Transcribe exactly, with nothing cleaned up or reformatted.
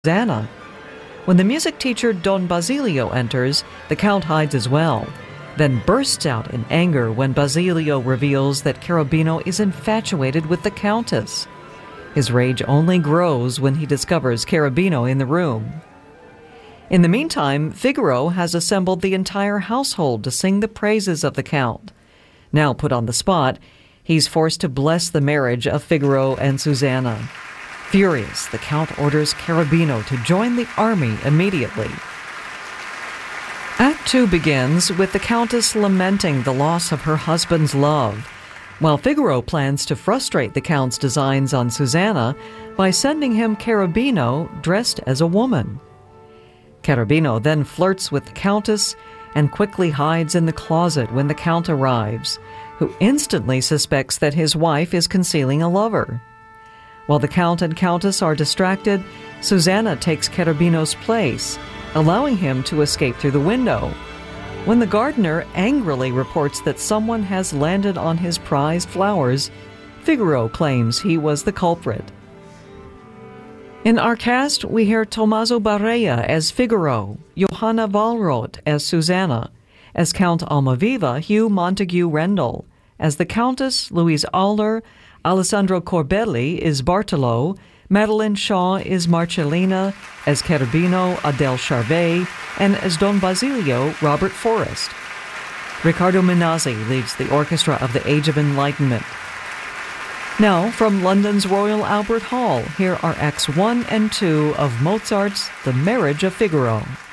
Susanna. When the music teacher Don Basilio enters, the Count hides as well, then bursts out in anger when Basilio reveals that Cherubino is infatuated with the Countess. His rage only grows when he discovers Cherubino in the room. In the meantime, Figaro has assembled the entire household to sing the praises of the Count. Now put on the spot, he's forced to bless the marriage of Figaro and Susanna. Furious, the Count orders Cherubino to join the army immediately. Act two begins with the Countess lamenting the loss of her husband's love, while Figaro plans to frustrate the Count's designs on Susanna by sending him Cherubino dressed as a woman. Cherubino then flirts with the Countess and quickly hides in the closet when the Count arrives, who instantly suspects that his wife is concealing a lover. While the Count and Countess are distracted, Susanna takes Cherubino's place, allowing him to escape through the window. When the gardener angrily reports that someone has landed on his prized flowers, Figaro claims he was the culprit. In our cast, we hear Tommaso Barea as Figaro, Johanna Wallroth as Susanna, as Count Almaviva, Hugh Montague Rendell, as the Countess, Louise Aller, Alessandro Corbelli is Bartolo, Madeline Shaw is Marcellina, as Cherubino, Adele Charvet, and as Don Basilio, Robert Forrest. Riccardo Minazzi leads the orchestra of the Age of Enlightenment. Now, from London's Royal Albert Hall, here are Acts one and two of Mozart's The Marriage of Figaro.